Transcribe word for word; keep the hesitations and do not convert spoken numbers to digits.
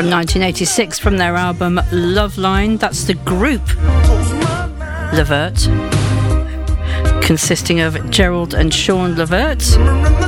from nineteen eighty-six from their album Love Line. That's the group Levert, consisting of Gerald and Sean Levert.